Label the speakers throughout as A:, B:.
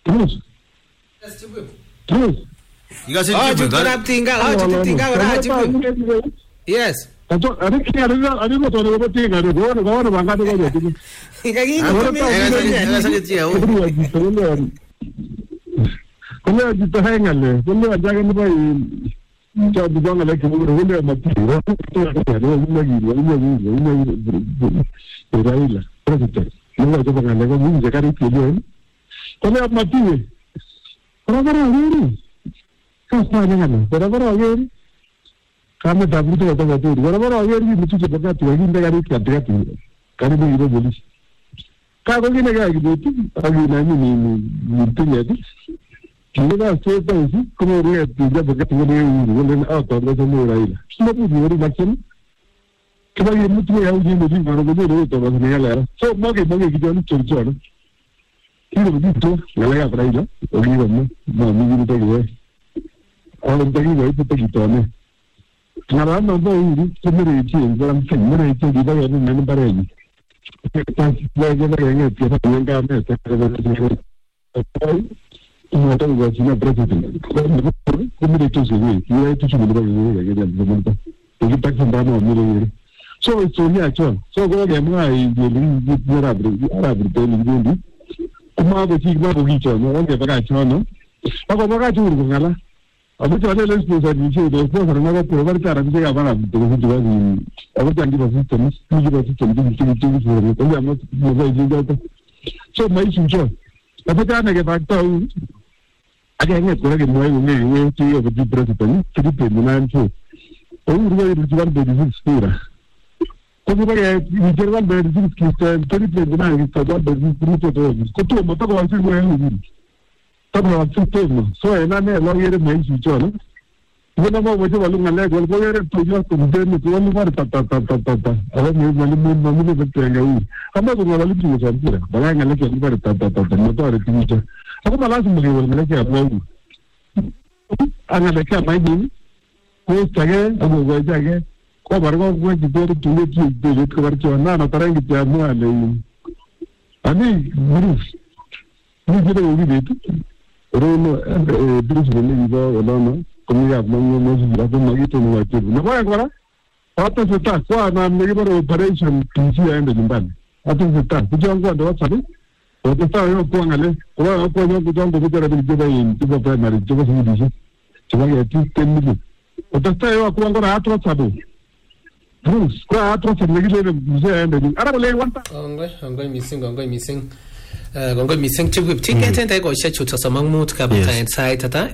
A: Yes.
B: Kami tabu tu kata betul. Kalau awak ni mesti cepat tu, ini negara kita tu. Kami ni ibu polis. Kalau ni negara kita tu, lagi nani ni tu ni tu. Kita saya tahu sih, kalau dia tu dia bekerja ni, boleh atau dia semua lain. Semua tu dia macam. Kalau dia mesti yang dia mesti kalau dia tu macam ni lah. So mungkin kita ni cerita. Kita begitu, kalau apa lagi lah. Orang ni mana tu dia. Orang tadi dia itu kita ni. Kalau nak buat semua itu, dalam semua itu kita yang mana barang. Kita sebagai orang kita yang kami sekarang kita buat semua presiden. Semua itu sini, kita itu cuma bagi kita zaman tu. Kita tak sempat mau So ni aja. So kalau dia mulai jadi Arab ni. Cuma bagi kita bagi macam orang dia pakai macam mana? Aku pakai tu orang lah. Aku cakap les pusat ni je, les pusat orang apa program cara ni apa nak tu juga ni. Aku jangan sistem ni kalau amat mula juga tu. So mai suci. Tapi kan nak kita tahu, ada yang kita lagi mulai ni tu apa di presiden, jadi pemenang tu. Orang dia jual beli sepura. Kalau kita jual beli kita, jadi pemenang kita jual beli sepura tu. Kau tu mata kau asal kau yang tapi waktu itu, so enaknya lawyer main suci lah. Kita mau macam malu ngalai, kalau lawyer tujuan kemudian itu orang luar tata. Orang malu betul yang ini. Kamu tu malu juga sampai. Bagai ngalai kita luar tata. Mata ada tinggi. Aku malas melihat orang ngalai kita malu. Ngalai kita main ini. Kau jaga, aku jaga. Kau baru kau kita tulis kebar cuana. Nataran kita semua lagi. Ani burus. Ni kita uji itu. Rono terus beli juga orang kemudian masih berapa lagi tu macam tu. Nampak apa? Atau setak, kau nama lagi baru operation PC yang berjumpa. Atau setak, bukan kau ada apa ni? Atau setak yang kau ngalih, kau yang bukan kau bicara dengan kita ini, tu apa mari, coba sini di sini. Coba ya tu 10 minit. Atau setak yang kau angkat atau satu. Terus, kau atau satu lagi tu bisa yang berjumpa. Ada boleh wanta?
A: Angkai missing. Gonggo missing chip whip ticket and I go share to some mood cab inside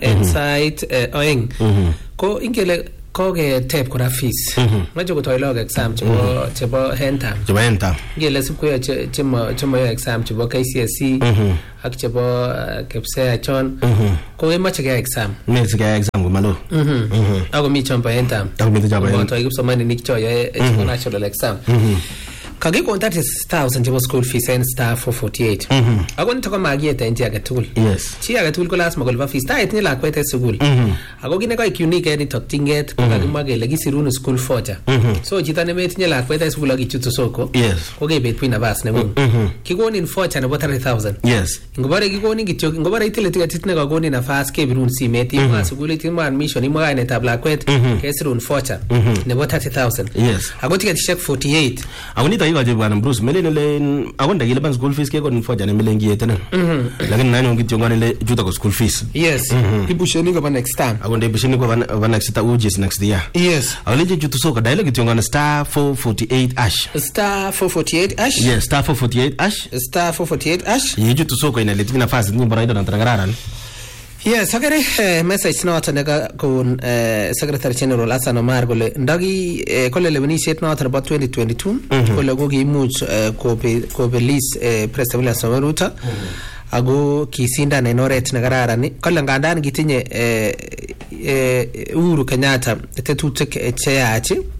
A: oing ko ingele ko ge tape ko rafis ma jogo toilo exam chebo henta ngele sub ko chemo exam chebo KCSE ak chebo kepse chon ko e ma chege exam
C: ko malo
A: ago mi chompa henta mo to igup somani nikcho ye national exam kage contact star sanjebo school fees and star 448 agon to kama agieta nje aga tool
C: yes
A: chi aga tool ko las magol va fees ta etni la kwete school ago gine ko unique edit to tinget ko ga magele gisirunu school foja so jitane metni la kwete school agi chutu soko
C: yes
A: ko ge bet pina vas ne mun kigoni in foja na 30,000
C: yes
A: ngobare kigoni gityo ngobare itile tigatitne ko goni na fas ke birun si meti ma school ti ma admission ni ma ne tabla kwete kesirun foja ne 30,000
C: yes
A: ago ticket check 48
C: agoni iwa je bwana Bruce melele akonda gile ban school fees ke kon foja ne melengi yetena lakini nani ngitjongana le juta ko school fees
A: yes ibusheni ko ba next time
C: akonda ibusheni ko ba next time ujes next year
A: yes
C: awaleje jutu soka daile ngitjongana star 448 ash
A: star 448 ash
C: yes star 448 ash
A: star 448 ash
C: yejutu soka ina letina nafasi ni bora ida na trangarara
A: yes sagare message not naga kun secretary general Hassan Omar gole ndagi kolle lebani set not about 2022 kolle gogi much ko belis president Samaruta ago kisinda ne noret nagarara ni kolle ngandan gitinye Uhuru Kenyatta tetutek cheyachi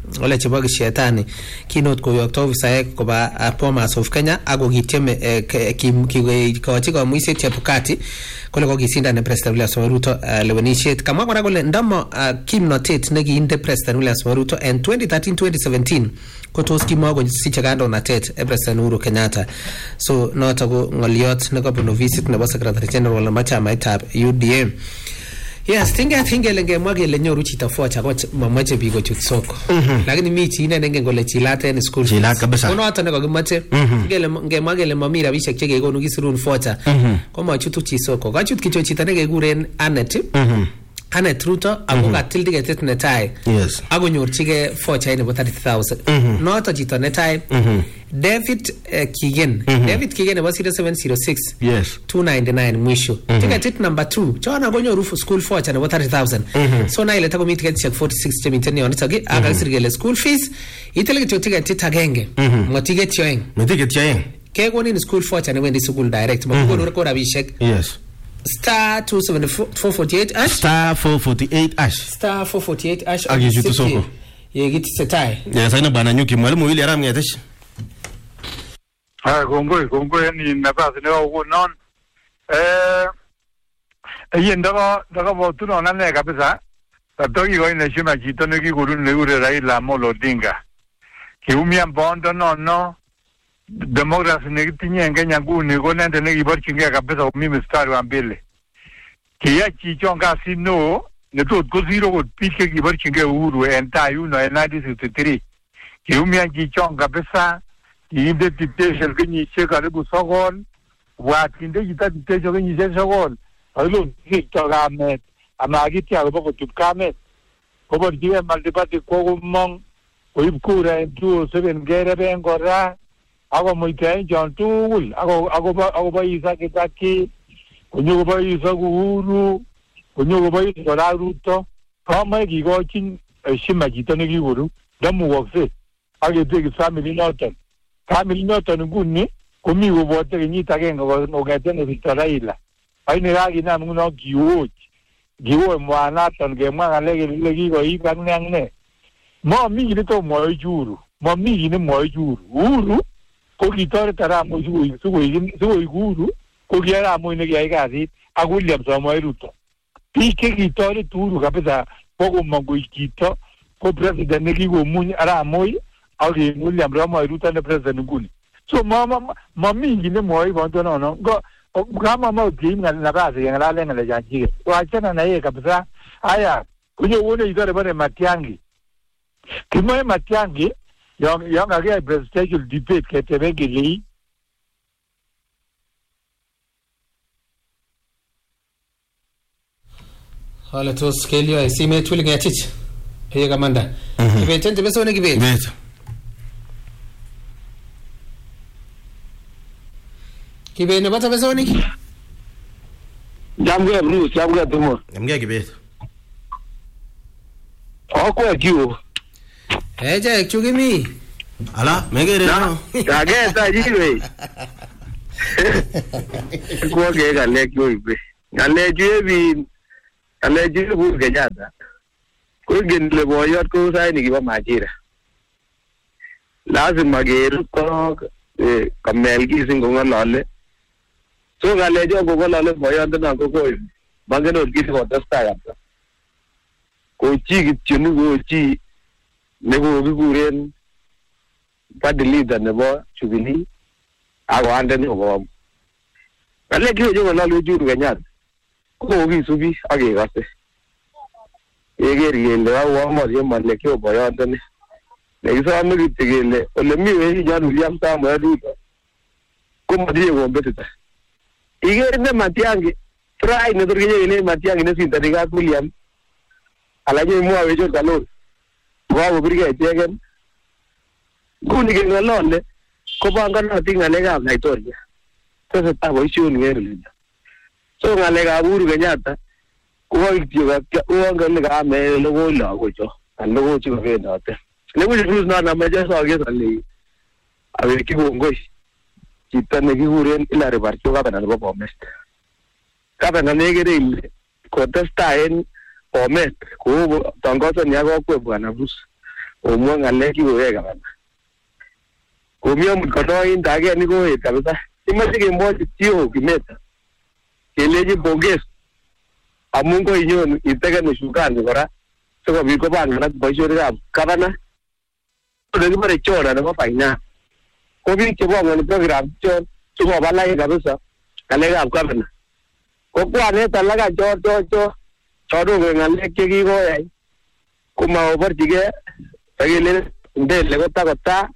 A: ole chebo kishetani kinot koyokto ofisaek koba Bomas of Kenya ako kityeme kikochi komuiset Chebukati kole kokisindan President William Samoei Ruto lewenisiet. Kamwa kora kole ndamo kimnotet nekiinde President William Samoei Ruto en 2013-2017 kotos kimokosiche kandoinatet President Uhuru Kenyatta. So noto ko ngoliot nekabunu visit nebo Secretary General nebo chamaitab UDA. Yes, tinge ngemwa kele nyoru chito forcha ko mamache biik kochut soko. Lakini mi chi ine nengen kole chilat en school.
C: Chilat kabisa.
A: Konoto ne kokimache. Ngemwa kele mami rabishek che kekonu kisirun forcha. Ko machutu chi soko. Kachut kicho chito ne kekuren Anet. Anet Ruto ako katil tiketit netai.
C: Yes.
A: Ako nyorchige forcha nebo 30,000. Noto chito netai. David Kigen. David Kigen nebo 0706.
C: Yes.
A: 299 mwisho. Tiketit number 2. Chona konyoru school forcha nebo 30,000. So na ile tako mi tiketit 46 chemiten yon itagi akasir kele school fees itele kityo tiketit agenge. Mo tiket yoeng.
C: Me tiket yoeng.
A: Kekonin school forcha ne wendi school direct. Makonu ko rabishek.
C: Yes.
A: Star 448 ash.
C: Star 448 ash.
A: Star 448 ash.
C: Akijutu soko.
A: Yegiti setai.
C: Yes, aina bana nyuki mwalimu Willy Aram ngetesh.
D: Kongoi ni nafasi leo unon. Ndaka votu na nane kabisa. Tatoki kwa inashima chitone kikuru neure Raila Amolo Odinga. Kiumia mbondo no. Demokrasi nekitinye Kenya nguni ko nende nekiborchinge kabisa komi mstari wa mbele. Kiya chichon kasi no netot ko zero kot biik chekiborchinge uhuru en tai yuno en 1963. Kiumia chichon kabisa kiinde dictation kenyisiek karibu 9 wakinde chito dictation kenyisiek 9 alon kito kamet amakitya kobo kochut kamet koborchige multiparty kokomong koib kura en 2007 kereben kora ako muitaen John tugul ako boisa Kibaki konyo boisa Uhuru konyo boisa kora Ruto kama kikochin heshima chito nekikuru ndamukokse aketeki family noton nguni komi kobote kenyit agenge kongeten Victor Raila aine kakinam nguno kiwo mwanaton kemwa ng'alek kele kikoib ak ne momi kit netomwoe Uhuru momi kit nemwoe Uhuru ko kitoret Aramo sikoik Uhuru ko ki Aramo nekiyai kasit ak William Samoei Ruto. Biik chekitoret Uhuru kabisa ko komong koik chito ko president nekikomuny Aramo ak William Samoei Ruto ne president nguni. So mami kit nemwoe bondonono kama mautim nafasi keng'alalen ng'alechon chiket. Wachana na yeye kabisa. Haya kunyo uone itore bane Matiang'i. Kimoe Matiang'i yang kakiyai presidential debate ketebe kelei
A: hala tos kelio simet wili ngetich heye kamanda kibeten tebesone kibet kibet nebo tebesone
D: jamge Bruce jamge tumo
C: Jamge kibet.
D: okwe kiu
A: eje chugimi
C: Ala, megere no.
D: kageta jiwe ko ge gale kiwe gale jiwe bu Kenyatta ko genle boyot ko sai ni kiba majira lazima geru ko kamel ki singo ngolole so gale jo go ngolole boyot na ko bangeno ki ko testa ya ko chi kitunu go chi nebo kikuren party leader nebo Jubilee ako ande nebo kale kiyo jo ngolole Uhuru Kenyatta ko kisubi akekose yeker kele awomorie male kyo boyondoni nekisome kityo kele ole mi wekinyon William Samoei Ruto komotinye kompetita iker ne Matiang'i try netor kenyekele Matiang'i nesindoni kap William alanye mwawech ot kalon kokakobirgei icheken nguni keng'olole kopanganotin ng'alekab Laitoriat tesetai boisionik en olinyo so ng'alekab Uhuru Kenyatta kokakele kaame lokoi lagocho anan lokoi chekabendote nebuch Bruce non ameche soket ale awekyi kongoi chito nekikuren Hilary Barcho gavana nebo Bomet gavana nekere ile kotestai en Bomet kou tongosoni ak kokwet Bwana Bruce
E: omwa ng'alek kikoyai kabisa. Komio mkonoindet age ni koet kabisa. Imache kemwochi Tio Kimeta kelechi pongezi amun koinyon iteken ushukani kora sikobit kobanganak boisionikab gavana nekibore chora nebo finance. Ko biik chebongoni program chon sikobalai kabisa ng'alekab gavana. Ko bwanet alak chodonge ng'alek chekikoyai komaoborchigei akele mbele kotakota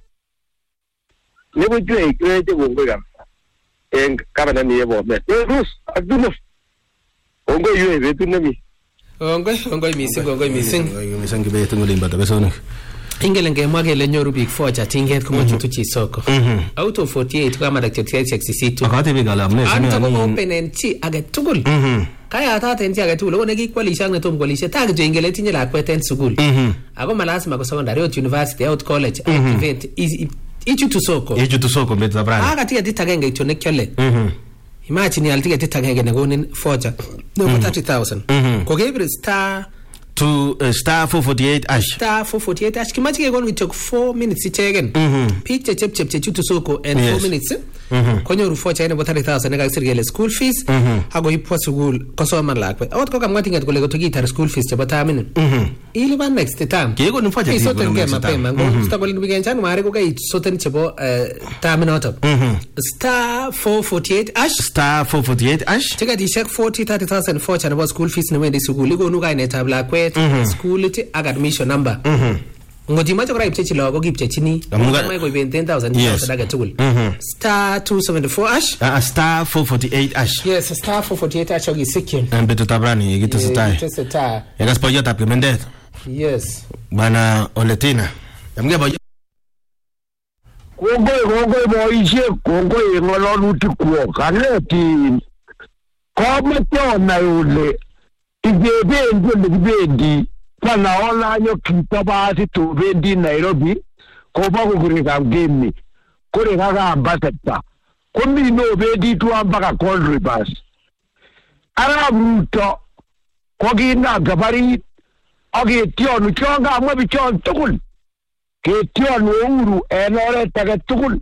E: nebuchwei kweche kongoi kabisa en gavana ni Bomet. Rus aduno kongoi yue betut nemi.
A: Kongoi mising.
C: Mising kibetu ngolimba tabesonik.
A: Ingele ngemwa kele nyoru biik forja tinget komochutu chi soko. Out of 48 kama daktari 68.
C: Akate biik alab ne
A: sami open en chi age tugul. Kaya taten chi age tugul ko nekikwalisha ak netom kwalisha ta kityo ingele tinye lakwet en sukul. Ako malazima ko secondary out university out college event ichutu soko
C: mbeta brand.
A: Aka ticket agenge kityo nekyole. Imagine al ticket agenge nekonin forja no 30,000. Ko kebir star
C: to star 448 ash.
A: Star 448 ash. Kimache kekon we took 4 minutes ichegen. Piik chechep chutu soko and 4 minutes. Konyoru forja nebo 30,000 nekakisir kele school fees. Ako ipwa sukul kosoman lakwet. Akot kokamwa tinget kole kotokitar school fees chebo termini. Ilipan next term.
C: Kekon forja
A: isoten ke mapema. Ngosta kole weekend January ko kai soten chebo terminato. Star 448 ash.
C: Star 448 ash.
A: Tiketishek 40,000 forja nebo school fees newendi sukul. Ikonu kainetab lakwet. School ak admission number. Ngojimacho kora ipchechi lagok ipchechini. Kama iko 10,000 age tugul. Star 274 ash.
C: Star 448 ash.
A: Yes, star 448 ash ogisikye.
C: Ambeto tabrani igitesetai. Yagas poyot ap kemendet.
A: Yes.
C: Bana Oletina. Yamge boyot.
B: Kongoi boisiek, kongoi ng'alalutik kwok. Kanetin. Kometona yule. Igebendi olekibendi panaona nyo kita basi tubendi Nairobi koba kukurika mgeni kure kaka ambassador kumi no bendi tu ambaka Cold Rivers ara bruto kogina gabari age tionu chonga mwe chon tukul ke tionu uru enore tage tukul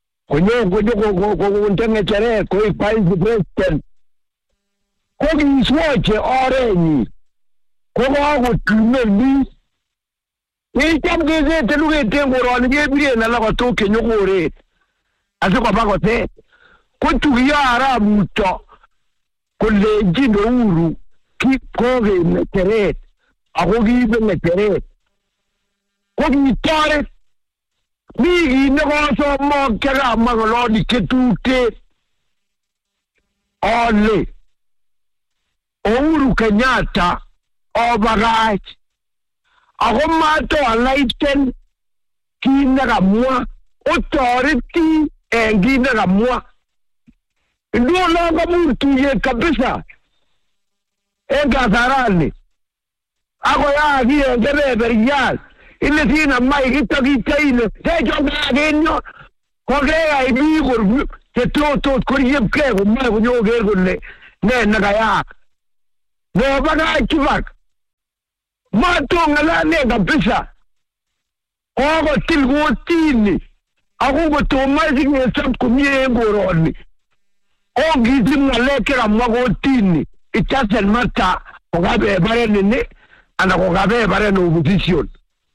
B: konyo ntenge chere koi vice president kogi swache orenyi kogo tumeli itam geze teluge tengoroni gebire na la to kenyogore asiko bagote kutugiya ara muto koleji no uru ki koge metere agogi be metere kogi tare bigi ne goso mo kera magoloni ketute ole Uhuru Kenyatta obagach ako mato alaiten kinagamwa authority kinagamwa ndio longa mtuye kabisa engasarani ako ya ngere beriyal ile tina mai kitagitaile tejonga genyo kogea ibi gor teto koriyepke ko mai ko nyoger golle ne nagaya no baga kivak matongala ne kabisa ogo tilgotini ako to mazi ne sab kumie ngoroni ogizi malekera magotini itachel mata ogabe bare nene ana ogabe bare no opposition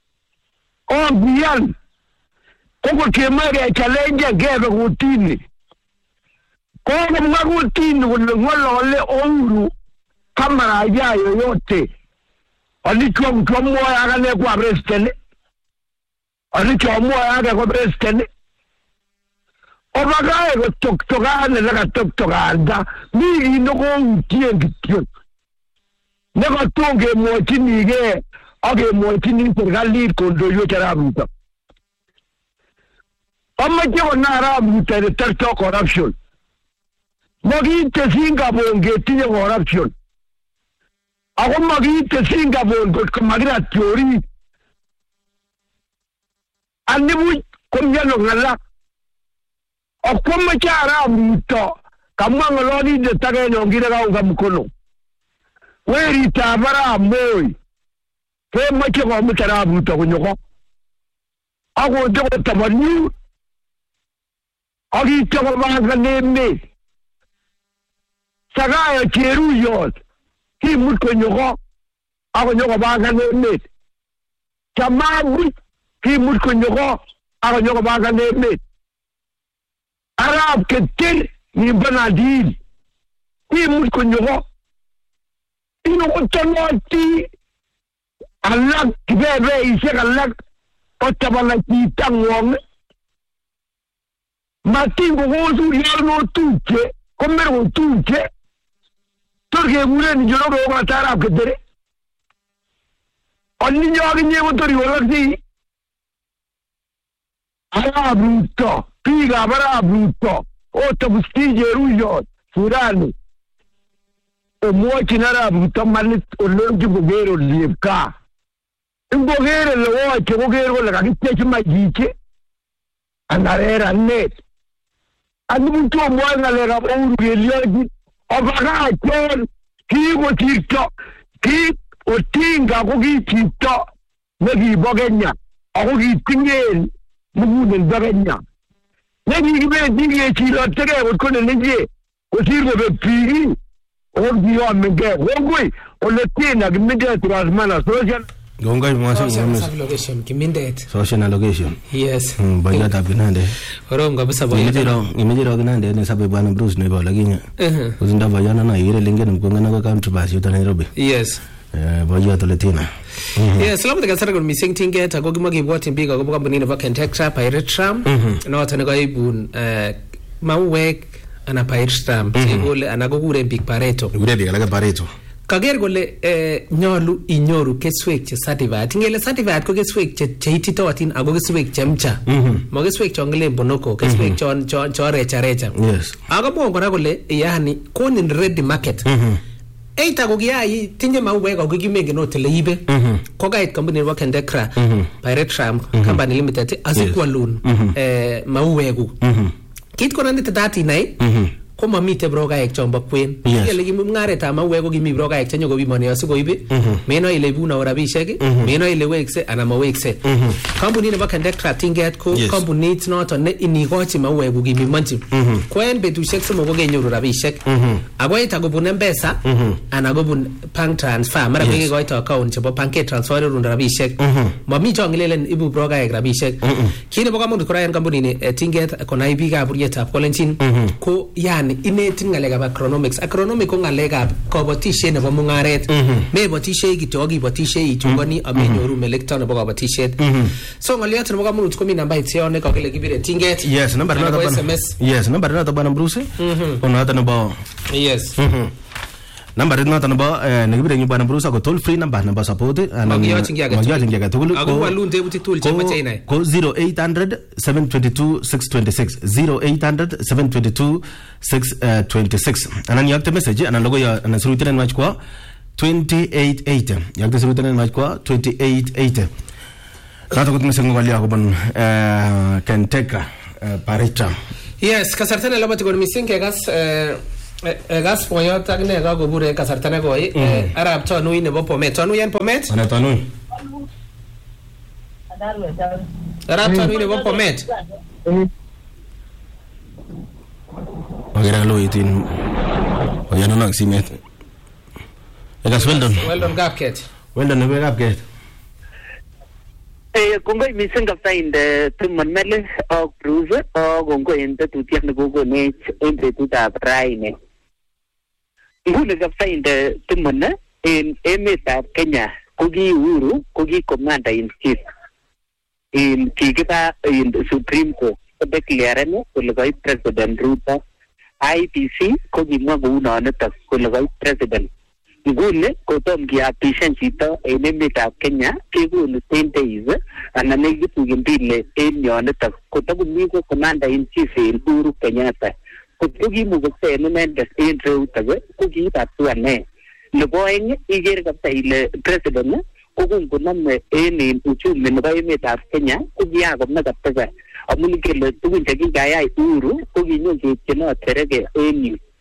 B: ogian koko kemare challenge gebe gotini kogo magotini ngolole Uhuru kamera yayo yote alichwa mmoja akane kwa president alichwa mmoja akane kwa president obagaye ko toktogane la toktoganda miri no ko ngitio nego tonge mochini ge age mochini serikali kondo yo tarabuta amaje ona rabuta de tarto corruption mogi te Singapore ngetinye corruption ako magite Singapore ko magira teori anibu komyano ngala okoma chara mto kamwa ngoloni de tage nyongire ka unga mkono weri tabara moy ke mache ko mutara mto kunyoko
E: akonde kotabanyu akityo kopangan emet Sakaya Cheruyot kimut konyo ko akonyo kopangan emet Chamamu kimut konyo ko akonyo kopangan emet Arab Ketir nimbo Nadine kimut konyo ko ino kotonoti alak kibebeisiek alak kotabana chito ng'wong matin kokosurial notuche komer kotuche tor kekuren njoroko Arab Ketir oninyo akinye kotor iwalaksei Arab Ruto biikab Arab Ruto Otobusti Cheruyot Surani omwochin Arab Ruto manit olonchi koker oliepkaa ingoker olewoche koker kole kakitech machichi anareranet anibutu omwoe ng'alekab Uhuru keliochi obakachen kikosirto Odinga ko ki chito nekibo Kenya ako kitinyen muguleldo Kenya nekikibendi kechilotegei kot ko nenechie kosir kobek biik okiyomengei kongoi oletina kimindet Transmana social
C: Gongoi
A: location kimindet
C: social allocation.
A: Yes.
C: Boyotab Kinande.
A: Orom kabisa boyotab.
C: Imejiro Kinande ne sabe bwana Bruce ne bala Kenya. Uzinda bayana na ile lingine mkongana kwa county basi uta Nairobi.
A: Yes.
C: Boyoto letina.
A: Yes, salamu kasara ko missing tinget ako gimagibwati biik akobo company nebo Kentektra Pirate Tram. Noto ne kaibun mauwek ana Pirate Tram. Sigole ana kokure biik Pareto.
C: Kure biik alaka Pareto.
A: Kager kole nyolu inyoru keswek che certified. Ngele certified ko keswek che ititootin ako keswek chemcha. Mo keswek chongele bonoko, keswek chon recha.
C: Yes.
A: Ako mo kora kole yani konin ready market. Eita ko kiyai tinye mauwek ako kimengen otele ibe. Ko kait company nebo Kentekra Pirate Tram Company Limited asikwalun mauwek ku. Kit kora nitati nai ko mamite brokaek chombo kwen ile kimung'aretab mauwek ko kimi brokaek chenyo kobimoni asikoibe meno ile ibuna rabishek meno ile wekse ana mawekse company nebo Kentektra tinget ko compunit noton ne inikochi mauwek ko kimimonchi ko en betusiek somok ko kenyoru rabishek ako ita kobun M-Pesa ana kobun bank transfer mara kekoito account chebo bank transfer run rabishek mami chongilelen ibu brokaek rabishek kit nebo kamanut kora en company ni tinget konai biikab buryetab kolenjin ko yani inetin ngalekab agronomics. Agronomic ko ngalekab kabatisiet nebo mungaret. Mebotisiei kityo akibotisiei ichungani amenyoru melekto nebo kabatisiet. So ngaliot nebo kamanut komi nambait yon ne kakile kibire tinget.
C: Yes, number noto bana. Yes, number noto bana Bruce. Ono nebo.
A: Yes.
C: Number noto nebo nekibire nyu bana Bruce ko toll free number nebo support ana
A: magiyochin kiaga tugul. Ako walun tebutik tugul chemache inai.
C: Ko 0800 722 626 0800 722 626 anan yakte message anan logo ya anan surutenen match kwa 2880 yakte surutenen match kwa 2880 nato kut message ngali akobon Kentekra Pirate Tram.
A: Yes, kasartane lobati kon missing ke gas poyot ak ne ga kobure kasartane koi arab tonui nebo Bomet tonui en Bomet
C: ana tonui
A: arab tonui nebo Bomet
C: Agera lo itin oyano nak simet egas weldon
A: Gapket
C: nebo Gapket
E: kongoi missing kapsa inde tumon mele ak Bruce kongoi inde tutiet ne kokonech en betutab raini nguni kapsa inde tumon en emetab Kenya ko ki Uhuru ko ki commander in chief in kikiba in Supreme Court declaren kole koib President Ruto IPC ko kimwa kounonitok kole koib president nguni kotom kiapishan chito en emetab Kenya kekonu 10 days anan nekitukin bile en yonitok kotakomi ko commander in chief en Uhuru Kenyatta kotko kimukokse en inendet en reutok ko kiib hatua ne nebo oeng iker kabisa ile president ko kongonome en uchumi nebo emetab Kenya ko kiakome kabisa amun kele tugun chekikayai Uhuru ko kinyon keipchenot tereke en yu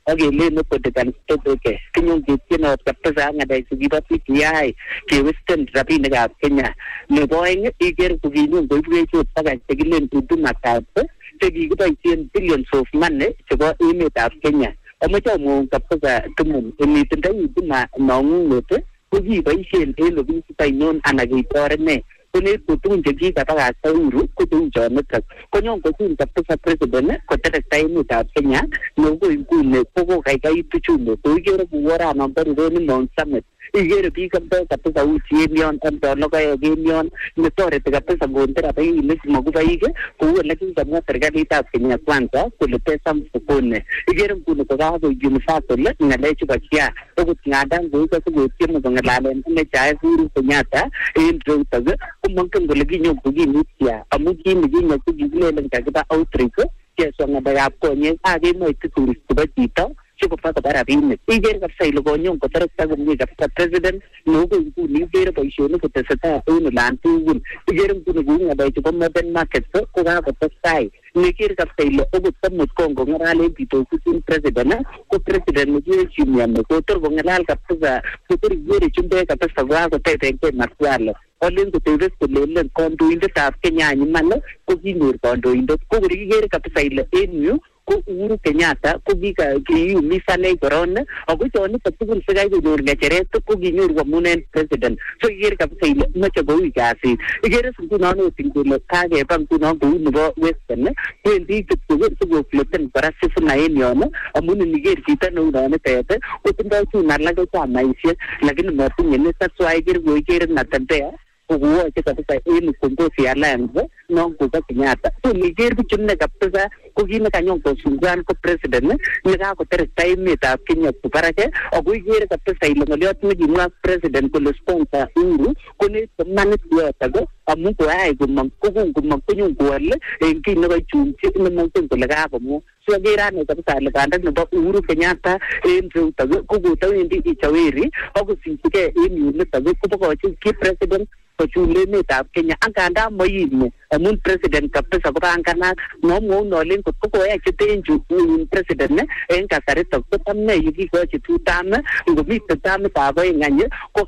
E: akelen kodekan stopeke kinyon kityenot kabisa ng'alek chekibo CPI kewesten rabinikab Kenya nebo oeng iker kokinyon koibwech ot baka chekilen huduma cards chekikiboisien billions of money chebo emetab Kenya amache amwaun kabisa tumun imitindoi huduma nong'ung'et ko kiboisien en ofisit ainon anan keitoret ne konet ko tugun chekikabakakta Uhuru ko cheu chonitok konyon kosun kabisa president koterekta emetab Kenya nebo inguni kokokaikait uchumi ko ikere kou oranon bo Rironi Mount Summit ikere biik kabisa uchi en yon amdo logoek en yon netoreti kabisa konde rabinik makubaik kou olekikamwa serikalitab Kenya Kwanza kole pesa mfukoni ikere nguni kokakoik universal ng'alechu bo SHA okot ng'andan koikose kotyeme kong'alalen NHIF Uhuru Kenyatta en reutok komongen kole kinyon kokimit SHA amu kinekinye ko kikilelen kakiba outreach keswa ng'alekab konyek akemoite tourist chebo chito sikopa koba rabinik ikere kabisa ile konyon koterekta komie kabisa president neu ko nguni ikere boisionik kotesetai en olan tugul ikere nguni kou ng'alek chebo modern market ko kakotestai nekere kabisa ile okot somot kongong'alalen bitosusin president ko president nekiheshimioni kotor kong'alal kabisa kotor ikere chumbek kabisa kokakotebengei maswali olen kotebes kolelen kandoindetab Kenya iman ko kinyor kandoindet ko kor ikere kabisa ile en yu ko Uhuru Kenyatta ko kiumisanech korona ako chonitok tugul sikai konyor ng'echeret ko kinyoru amun en president so ikere kabisa ile moche koui kasit ikere ngunon ot ngele kakeba ngunon kou nebo Western wendi kityo sikofleten kora Sifuna en yon amun iniker chito neu nonitet kotindoi chun alake chamaisiek lakini motinye ni that's why ikere Natembeya kokoyoche kabisa en Ukombozi Alliance non kobo Kenyatta so niker bichune kabisa ko kit nekanyon kosunguan ko president nekakoterekta emetab Kenya kwo barak ako ikere kabisa ile ng'olyot nekimwa president kole sponsor Uhuru ko nemanit yotok amu koyai komong konyon kowol en kit nekachumchi nemongen kole kakomwa so akere ane kabisa ale banda nebo Uhuru Kenyatta en reutok ko kotawendi Ichaweri akosingchigei en yunitok kobokochi ki president kochul emetab Kenya angandan moime amun president kabisa kopanganat momwoun olen kot ko koyai chetenchu president en kasaritok ko tam ne yekikochi tutam ngomiten tamitab oeng any ko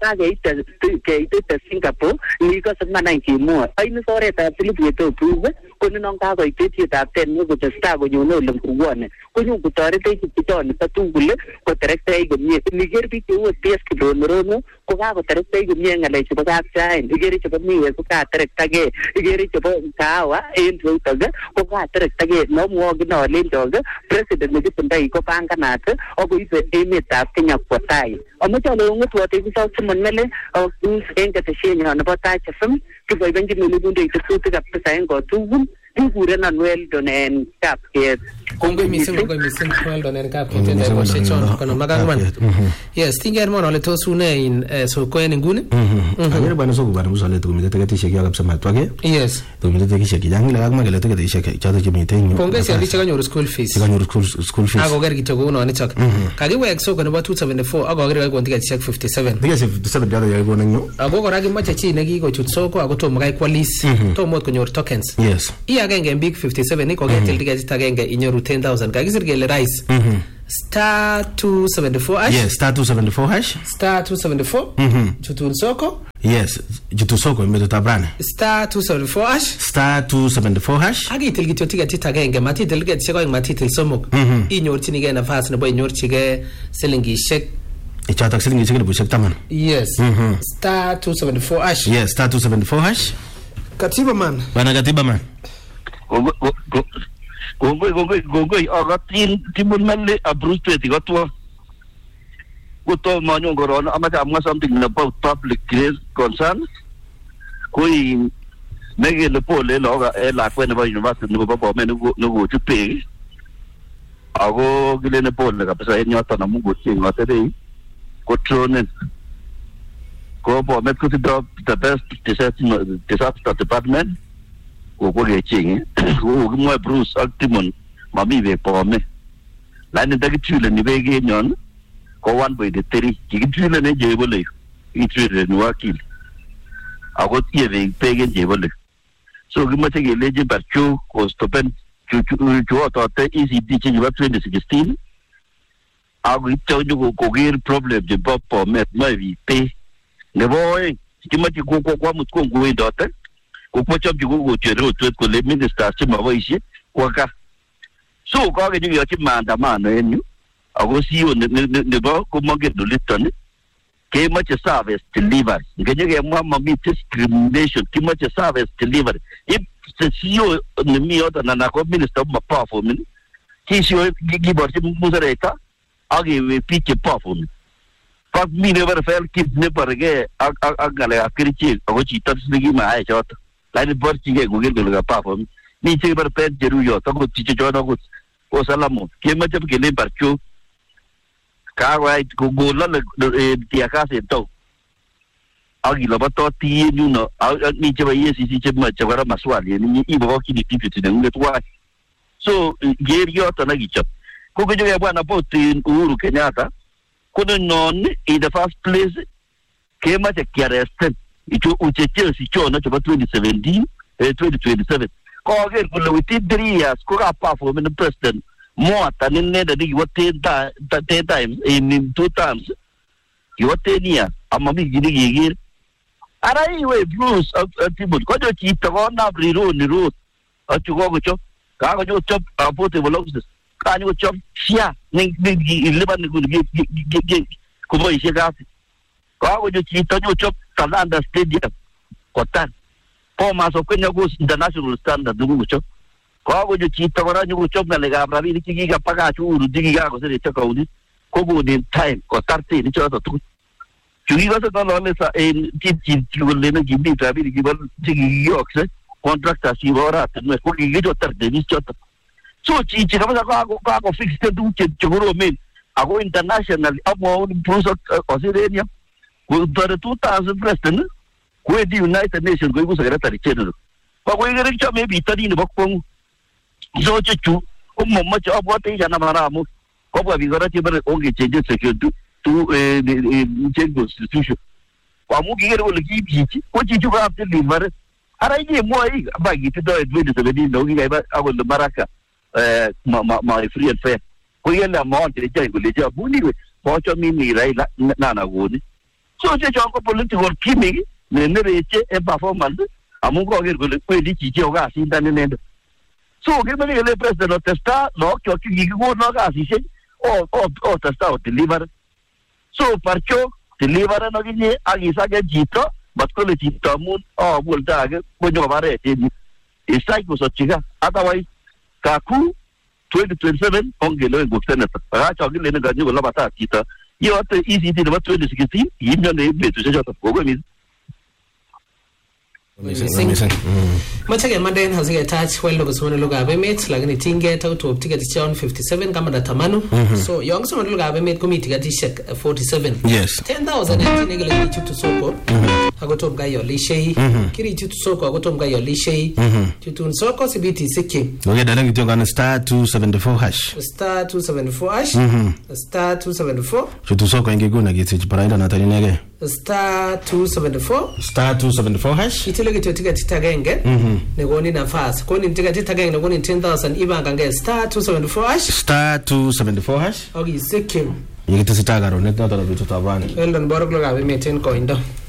E: kakeite Singapore nikose manany kimwoe aini soretab silibwet approve ko ninon kakoit betietab ten kotestai konyone ole ngurwone konyon kotoretech bichonito tugul koterektech komie niker biik cheu PS Kilonorono ko kakoterektech komie ng'alek chebo kapchain ikere chebo miwek ko katerektagei ikere chebo kahawa en reutok ko katerektagei nomwogin olen chok president nekitindoi ko panganat akoibe emetab Kenya kwo tai amoche ale ong'etwote kisok Simon Mele en ketesyenyon nebo Taach FM kiboiboenjin olebundoi tetutik kabisa en kotugul kikurenon Weldon en Kapket.
A: Kongoi mising Weldon en Kapket en boisiechon kono magangwan. Yes, tinger mon ole tos une in soko en nguni.
C: Agere bwana soko bwana musale tukumite teketishek ya kabisa matwage.
A: Yes.
C: Tukumite teketishek yang ile akma kele teketishek chato chemite.
A: Kongoi siandich kanyoru school fees.
C: Kanyoru school fees.
A: Ako ger kityo kuno nitok. Kagiwek soko nebo 274 ako ger kon tiketishek 57.
C: Tiketishek 57 jado ya kono nyo.
A: Ako kora kimache chi nekikochut soko ako tomo kai kwalis. Tomo konyor tokens.
C: Yes.
A: Agenge en big 57 iko ketil ticket agenge inyoru 10,000 kakisir kele rice star 274 hash.
C: Yes, star 274 hash.
A: Star 274 jutun soko.
C: Yes, jutun soko imedo tabrane.
A: Star 274 hash.
C: Star 274 hash.
A: Akitil kityo ticket agenge matitil ticket seko matitil somok inyorchinige nafas nebo inyorchige silingishek
C: ichatak silingishek nebushek 10.
A: Yes. Star 274 hash.
C: Yes, star 274 hash.
A: Katiba man.
C: Bana Katiba man.
F: Gogoi agatin Simon Mele Bruce Petty gatwa goto manyo goron amacha amwa something about public concern koi mege le pole loga la kwene ba university no ba me no go chupe ago gile ne pole kabisa enyota na mungu chinga tere ko tronen ko bo me ko the best disaster department ko ge ching ko mo Bruce Altimon mami be po me la ne dagi chule ni be ge nyon ko wan boy de teri ki chule ne je bole ki chule ni wakil ago tie be pe ge je bole so gi mo te ge leje barchu ko stopen chu to te ECD chi ba 2016 ako ityo nyo koker problem chebo Bomet mae biik beek. Nebo oeng kimache kwamut kongowendote kokwachomchi kokocher rotwet kole ministers chemaboisie kwa kaa. So kakenyokeyochi maandamano en yu ako CEO nebo komongen oliton kemoche service delivery. Ngenyekemwa mami discrimination, kimache service delivery. If the CEO nemi yoton anan ko minister maperforming kisio kiborchi musereta akewe biik cheperforming. Pak mi neber fel kit neborgee ak ng'alekab kerichek ako chito nekimayai choton. Lakini borchingei koker kole kaperform. Mi chekibar pen cheruyot akot chichoton akot Osalamu kemoche kelen barcho kakoyait kolole tiakas en tau akilobototi en yuno mi chebo EACC chemoche kora maswali en ibokokyin deputy nengunget why. So nger yoton akichop kokenyo bwana pot Uhuru Kenyatta konon in the first place kemoche kiaresten uchechesi chono chebo 2017 2027 koker kole within 3 years kokaperform in president more than inendet nekibo 10 times in 2 terms kibo 10 years amami kit nekeker. Ara iwe blues people kojo chito konam rironi road achu kokochop kakonyochop portable offices kanyochop shia nilipan kuboisie kasi kakonyo chito nyochop Talanta Stadium kotan Bomas of Kenya goes international standard nukuchop kakonyo chito kora nyokochop ng'alekab rabinik chekikapakach Uhuru chekikakosirech kaunti kokonin time kotarten choto tugul chukikose ng'olole sa en chikolene kimi rabinik kibo chekikiyokse contractors kibo oratinwek ko kikichotar denis choto. So chichi kabisa kako fix tuguk chekoromen ako international amwaun Bruce Osirenia kutore 2000 president kwendi United Nations koiku secretary general koikere chome bitoni nebo kwong'u. So chechu komomoche abwote jana maramu kobwa biik kora chebore onge change security to change constitution amu kikere kole kiibchichi ko chichu koap delivery. Ara inye mwai bakitindo 2017 no kikaiba akole Maraka ma free and fair ko yele amonte chai kole jabuniwe pocho mimi Raila nana goni. So chechu ko political gimmick nenereche e performance amu koker kole kwendi chichi okasindan inendet. So kemeni kele president otesta no kikikono kasisiek o testa o deliver. So parcho deliver no kinye akisake chito batkole chito amun bolta age konyo baret en isai kusochika otherwise kaku 2027 ongelo en senator acha ngile ne ganyo la bata chito yote ECT nebo 2016 yimyo ne betu choto gogo mi
A: macha ke manden hazike touch well logo sona logo abemet lakini tinge tauto ticket chon 57 kama datamano so yong sona logo abemet komi ticket shek 47
C: yes
A: 10000 ngile chitu soko agotom gayo lishei kiri chitu soko agotom gayo lishei chitu soko sibiti siki
C: okay dalangi tionga star 274 hash
A: star 274 hash star 274
C: chitu soko ingeguna gitsi paraida na tarinege
A: star 274
C: hash
A: itile ticket tagenge negoni nafasi koni ticket tagenge negoni 10000 ibanga nge star 274 hash okay sikim
C: yigitisi tagaro net not ala bitu tabani
A: eldon borok loga be meten koindo